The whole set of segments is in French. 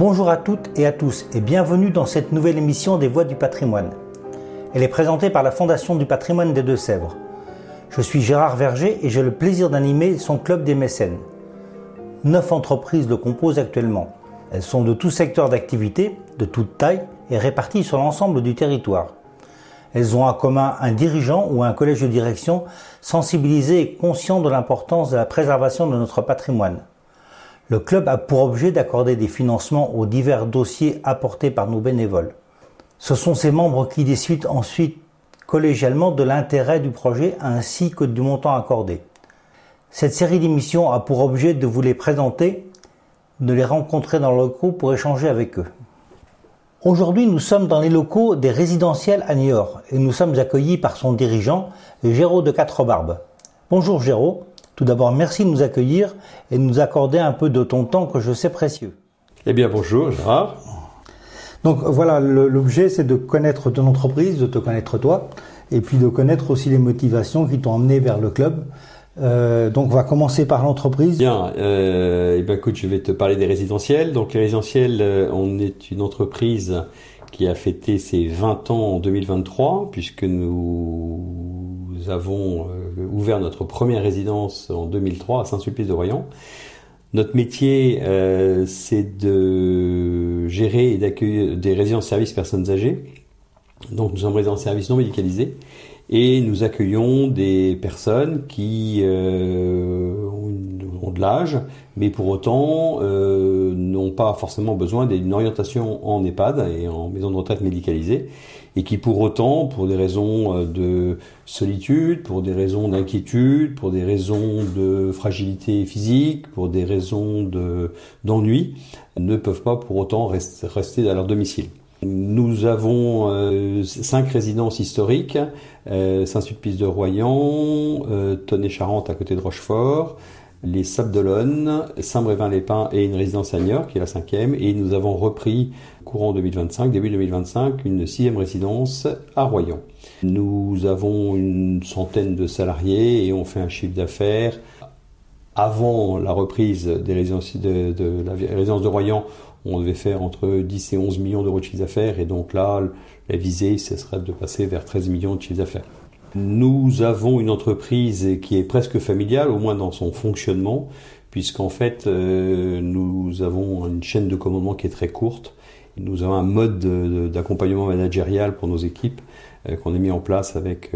Bonjour à toutes et à tous et bienvenue dans cette nouvelle émission des Voix du patrimoine. Elle est présentée par la Fondation du patrimoine des Deux-Sèvres. Je suis Gérard Verger et j'ai le plaisir d'animer son club des mécènes. 9 entreprises le composent actuellement. Elles sont de tous secteurs d'activité, de toute taille et réparties sur l'ensemble du territoire. Elles ont en commun un dirigeant ou un collège de direction sensibilisé et conscient de l'importance de la préservation de notre patrimoine. Le club a pour objet d'accorder des financements aux divers dossiers apportés par nos bénévoles. Ce sont ces membres qui décident ensuite collégialement de l'intérêt du projet ainsi que du montant accordé. Cette série d'émissions a pour objet de vous les présenter, de les rencontrer dans le locaux pour échanger avec eux. Aujourd'hui, nous sommes dans les locaux des résidentiels à Niort et nous sommes accueillis par son dirigeant, Géraud de Quatre-Barbes. Bonjour Géraud. Tout d'abord, merci de nous accueillir et de nous accorder un peu de ton temps que je sais précieux. Eh bien, bonjour Gérard. Donc voilà, l'objet c'est de connaître ton entreprise, de te connaître toi, et puis de connaître aussi les motivations qui t'ont amené vers le club. Donc on va commencer par l'entreprise. Bien, écoute, je vais te parler des résidentiels. Donc les résidentiels, on est une entreprise qui a fêté ses 20 ans en 2023, puisque nous avons ouvert notre première résidence en 2003 à Saint-Sulpice-de-Royan. Notre métier, c'est de gérer et d'accueillir des résidences-services personnes âgées. Donc nous sommes résidences-services non médicalisés et nous accueillons des personnes qui ont de l'âge, mais pour autant n'ont pas forcément besoin d'une orientation en EHPAD et en maison de retraite médicalisée, et qui pour autant, pour des raisons de solitude, pour des raisons d'inquiétude, pour des raisons de fragilité physique, pour des raisons d'ennui, ne peuvent pas pour autant rester à leur domicile. Nous avons 5 résidences historiques, Saint-Sulpice-de-Royan, Tonnet-Charente à côté de Rochefort, les Sables d'Olonne, Saint-Brévin-les-Pins et une résidence à Niort qui est la 5e, et nous avons repris courant 2025, début 2025, une 6e résidence à Royan. Nous avons une centaine de salariés et on fait un chiffre d'affaires. Avant la reprise des résidences de la résidence de Royan, on devait faire entre 10 et 11 millions d'euros de chiffre d'affaires, et donc là, la visée, ce serait de passer vers 13 millions de chiffre d'affaires. Nous avons une entreprise qui est presque familiale, au moins dans son fonctionnement, puisqu'en fait, nous avons une chaîne de commandement qui est très courte. Nous avons un mode d'accompagnement managérial pour nos équipes qu'on a mis en place avec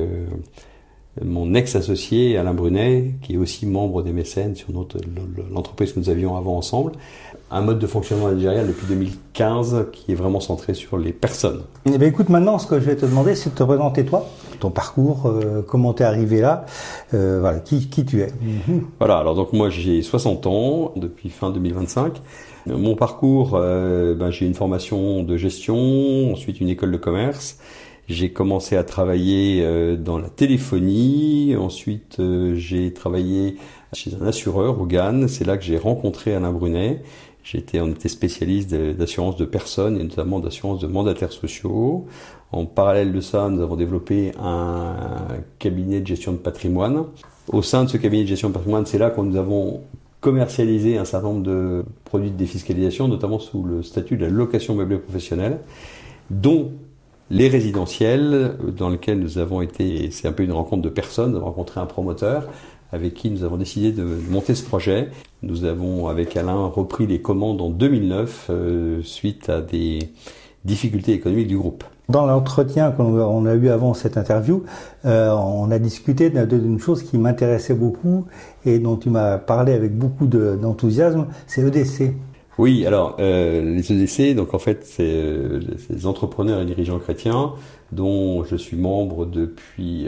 mon ex-associé Alain Brunet, qui est aussi membre des mécènes sur l'entreprise que nous avions avant ensemble. Un mode de fonctionnement managérial depuis 2015 qui est vraiment centré sur les personnes. Eh bien, écoute, maintenant, ce que je vais te demander, c'est de te présenter toi, ton parcours, comment tu es arrivé là, voilà, qui tu es. Voilà, alors donc moi j'ai 60 ans depuis fin 2025. Mon parcours, j'ai une formation de gestion, ensuite une école de commerce. J'ai commencé à travailler dans la téléphonie, ensuite j'ai travaillé chez un assureur au GAN, c'est là que j'ai rencontré Alain Brunet. On était spécialiste d'assurance de personnes et notamment d'assurance de mandataires sociaux. En parallèle de ça, nous avons développé un cabinet de gestion de patrimoine. Au sein de ce cabinet de gestion de patrimoine, c'est là que nous avons commercialisé un certain nombre de produits de défiscalisation, notamment sous le statut de la location meublée professionnelle, dont les résidentiels dans lesquels nous avons été, c'est un peu une rencontre de personnes, nous avons rencontré un promoteur avec qui nous avons décidé de monter ce projet. Nous avons, avec Alain, repris les commandes en 2009 suite à des difficultés économiques du groupe. Dans l'entretien qu'on a eu avant cette interview, on a discuté d'une chose qui m'intéressait beaucoup et dont tu m'as parlé avec beaucoup d'enthousiasme, c'est EDC. Oui, alors les EDC, donc en fait, c'est les entrepreneurs et dirigeants chrétiens dont je suis membre depuis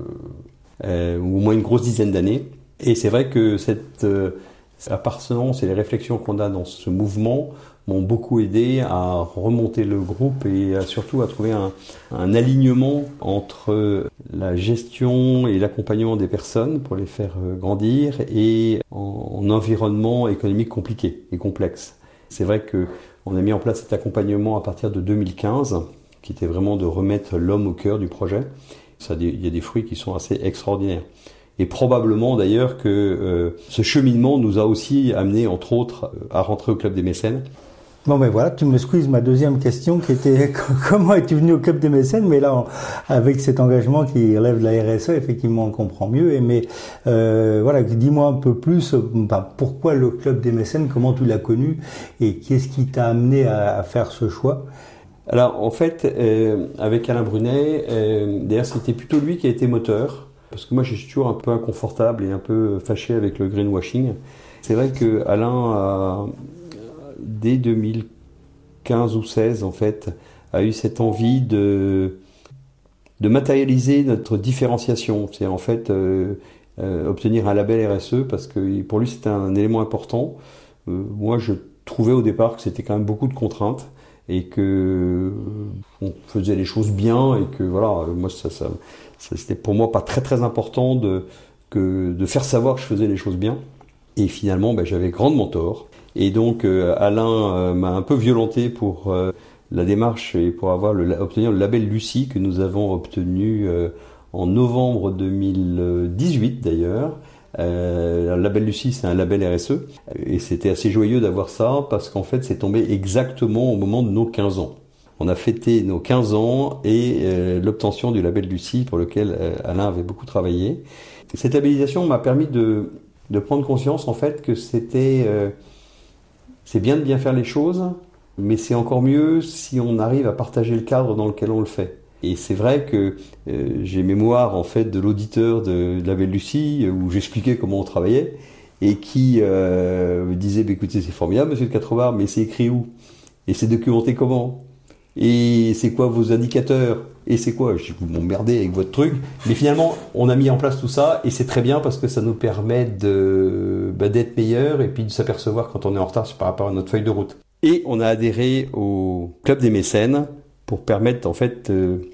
au moins une grosse dizaine d'années. Et c'est vrai que cette appartenance et les réflexions qu'on a dans ce mouvement m'ont beaucoup aidé à remonter le groupe et surtout à trouver un alignement entre la gestion et l'accompagnement des personnes pour les faire grandir et en environnement économique compliqué et complexe. C'est vrai qu'on a mis en place cet accompagnement à partir de 2015, qui était vraiment de remettre l'homme au cœur du projet. Il y a des fruits qui sont assez extraordinaires. Et probablement d'ailleurs que ce cheminement nous a aussi amené, entre autres, à rentrer au Club des mécènes. Bon, ben voilà, tu me squeezes ma deuxième question qui était comment es-tu venu au Club des mécènes? Mais là, avec cet engagement qui relève de la RSE, effectivement, on comprend mieux. Mais voilà, dis-moi un peu plus, pourquoi le Club des mécènes, comment tu l'as connu et qu'est-ce qui t'a amené à faire ce choix? Alors, en fait, avec Alain Brunet, d'ailleurs, c'était plutôt lui qui a été moteur. Parce que moi, je suis toujours un peu inconfortable et un peu fâché avec le greenwashing. C'est vrai que Alain dès 2015 ou 16 en fait, a eu cette envie de matérialiser notre différenciation. C'est en fait obtenir un label RSE parce que pour lui c'était un élément important. Moi je trouvais au départ que c'était quand même beaucoup de contraintes et que on faisait les choses bien et que voilà, moi ça c'était pour moi pas très très important de faire savoir que je faisais les choses bien. Et finalement j'avais grandement tort. Et donc Alain m'a un peu violenté pour la démarche et pour obtenir le label Lucie que nous avons obtenu en novembre 2018 d'ailleurs. Le label Lucie, c'est un label RSE et c'était assez joyeux d'avoir ça parce qu'en fait c'est tombé exactement au moment de nos 15 ans. On a fêté nos 15 ans et l'obtention du label Lucie pour lequel Alain avait beaucoup travaillé. Cette labellisation m'a permis de prendre conscience en fait que c'est bien de bien faire les choses, mais c'est encore mieux si on arrive à partager le cadre dans lequel on le fait. Et c'est vrai que j'ai mémoire en fait de l'auditeur de Label Lucie où j'expliquais comment on travaillait et qui me disait écoutez c'est formidable monsieur de Quatrebar, mais c'est écrit où? Et c'est documenté comment? Et c'est quoi vos indicateurs? Et c'est quoi? Je dis vous m'emmerdez avec votre truc. Mais finalement on a mis en place tout ça et c'est très bien parce que ça nous permet d'être meilleurs et puis de s'apercevoir quand on est en retard par rapport à notre feuille de route. Et on a adhéré au Club des mécènes pour permettre en fait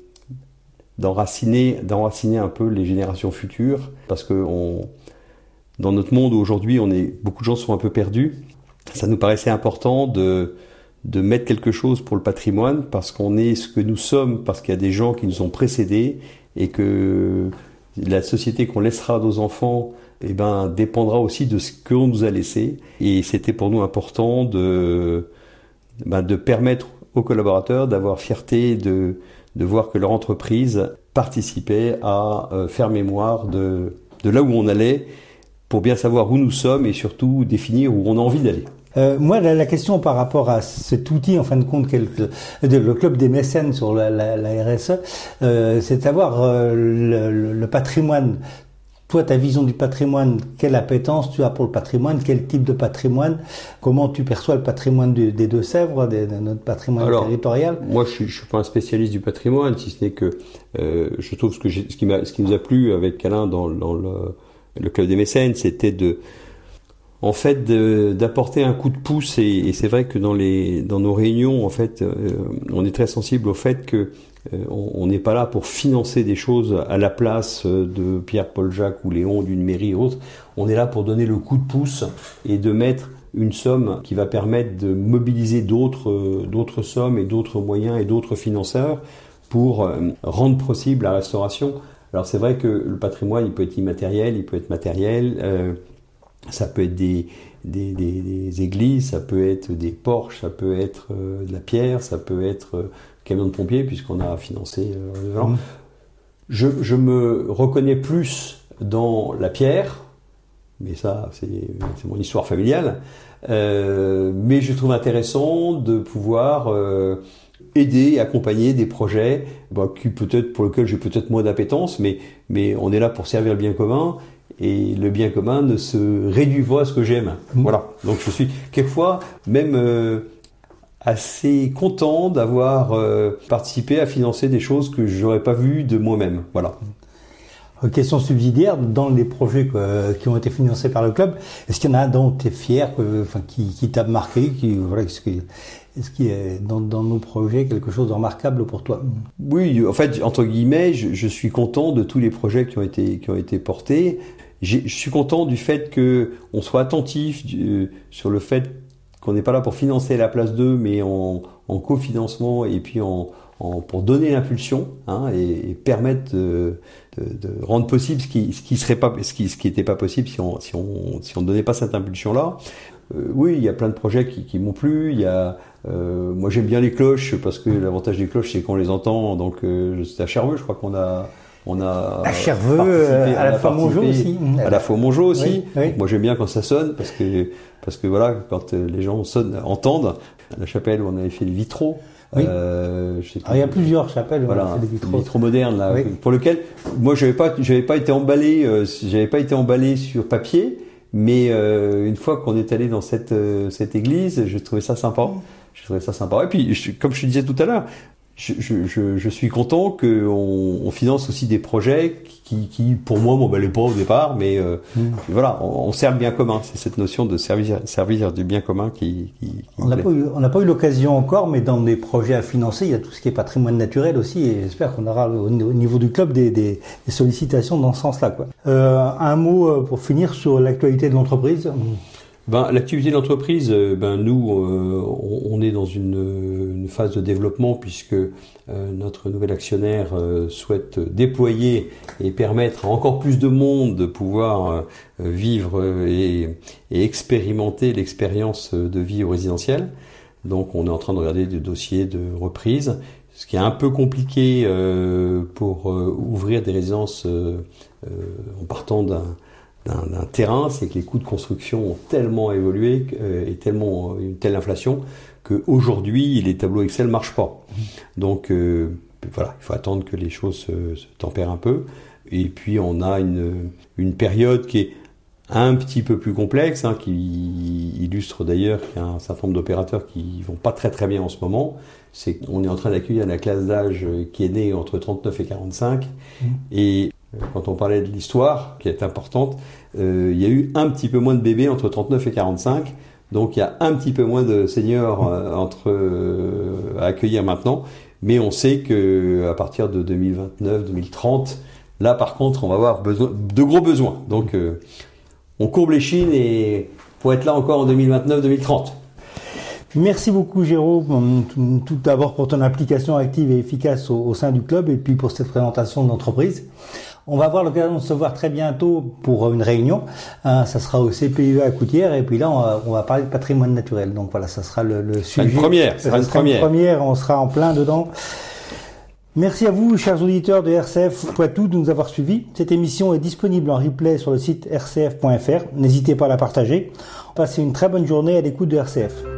d'enraciner un peu les générations futures parce que dans notre monde où aujourd'hui beaucoup de gens sont un peu perdus. Ça nous paraissait important de mettre quelque chose pour le patrimoine parce qu'on est ce que nous sommes, parce qu'il y a des gens qui nous ont précédés et que la société qu'on laissera à nos enfants dépendra aussi de ce qu'on nous a laissé. Et c'était pour nous important de permettre aux collaborateurs d'avoir fierté de voir que leur entreprise participait à faire mémoire de là où on allait pour bien savoir où nous sommes et surtout définir où on a envie d'aller. Moi, la question par rapport à cet outil, en fin de compte, le Club des mécènes sur la RSE, c'est de savoir le patrimoine. Toi, ta vision du patrimoine, quelle appétence tu as pour le patrimoine, quel type de patrimoine, comment tu perçois le patrimoine des Deux-Sèvres, de notre patrimoine territorial? Moi, je suis pas un spécialiste du patrimoine, si ce n'est que je trouve ce qui nous a plu avec Alain dans le Club des mécènes, c'était d'apporter un coup de pouce et c'est vrai que dans nos réunions en fait on est très sensible au fait que on n'est pas là pour financer des choses à la place de Pierre, Paul, Jacques ou Léon d'une mairie ou autre. On est là pour donner le coup de pouce et de mettre une somme qui va permettre de mobiliser d'autres sommes et d'autres moyens et d'autres financeurs pour rendre possible la restauration. Alors c'est vrai que le patrimoine il peut être immatériel, il peut être matériel. Ça peut être des églises, ça peut être des porches, ça peut être de la pierre, ça peut être camion de pompiers puisqu'on a financé Je me reconnais plus dans la pierre, mais ça c'est mon histoire familiale, mais je trouve intéressant de pouvoir aider et accompagner des projets pour lesquels j'ai peut-être moins d'appétence, mais on est là pour servir le bien commun. Et le bien commun ne se réduit pas à ce que j'aime. Voilà. Donc je suis quelquefois même assez content d'avoir participé à financer des choses que j'aurais pas vues de moi-même. Voilà. Question subsidiaire, dans les projets qui ont été financés par le club, est-ce qu'il y en a un dont tu es fier, qui t'a marqué, est-ce qu'il y a dans nos projets quelque chose de remarquable pour toi? Oui, en fait, entre guillemets, je suis content de tous les projets qui ont été portés. Je suis content du fait que on soit attentif sur le fait qu'on n'est pas là pour financer la place d'eux, mais en cofinancement et puis pour donner l'impulsion et permettre de rendre possible ce qui était pas possible si on ne donnait pas cette impulsion là. oui, il y a plein de projets qui m'ont plu. Il y a, moi j'aime bien les cloches parce que l'avantage des cloches c'est qu'on les entend. Donc c'était à Cherveux, je crois qu'on a à Cherveux, à la Faux-Mongeau aussi. À la Faux-Mongeau aussi. Oui. Moi j'aime bien quand ça sonne parce que voilà, quand les gens entendent. À la chapelle où on avait fait les vitraux. Oui. Il y a plusieurs chapelles où on a fait des vitraux modernes là, oui. Pour lequel moi j'avais pas été emballé sur papier, mais une fois qu'on est allé dans cette église, j'ai trouvé ça sympa. Et puis comme je te disais tout à l'heure, je suis content qu'on finance aussi des projets qui pour moi m'emballaient pas au départ, mais voilà, on sert le bien commun. C'est cette notion de servir du bien commun qui on n'a pas eu l'occasion encore, mais dans des projets à financer, il y a tout ce qui est patrimoine naturel aussi, et j'espère qu'on aura au niveau du club des sollicitations dans ce sens-là, quoi. Un mot pour finir sur l'actualité de l'entreprise. L'activité de l'entreprise, nous, on est dans une phase de développement puisque notre nouvel actionnaire souhaite déployer et permettre à encore plus de monde de pouvoir vivre et expérimenter l'expérience de vie au résidentiel. Donc, on est en train de regarder des dossiers de reprise, ce qui est un peu compliqué pour ouvrir des résidences en partant d'un terrain, c'est que les coûts de construction ont tellement évolué et tellement une telle inflation qu'aujourd'hui les tableaux Excel marchent pas. Donc voilà, il faut attendre que les choses se tempèrent un peu. Et puis on a une période qui est un petit peu plus complexe, qui illustre d'ailleurs qu'il y a un certain nombre d'opérateurs qui vont pas très très bien en ce moment. C'est qu'on est en train d'accueillir la classe d'âge qui est née entre 39 et 45 et quand on parlait de l'histoire, qui est importante, il y a eu un petit peu moins de bébés entre 39 et 45, donc il y a un petit peu moins de seniors à accueillir maintenant, mais on sait que à partir de 2029-2030, là par contre, on va avoir de gros besoins. Donc on courbe les chines et pour être là encore en 2029-2030. Merci beaucoup Jérôme, tout d'abord pour ton implication active et efficace au sein du club et puis pour cette présentation de l'entreprise. On va avoir l'occasion de se voir très bientôt pour une réunion. Ça sera au CPUE à Coutières et puis là on va parler de patrimoine naturel. Donc voilà, ça sera le sujet. Ça sera une première. On sera en plein dedans. Merci à vous, chers auditeurs de RCF Poitou, de nous avoir suivis. Cette émission est disponible en replay sur le site rcf.fr. N'hésitez pas à la partager. Passez une très bonne journée à l'écoute de RCF.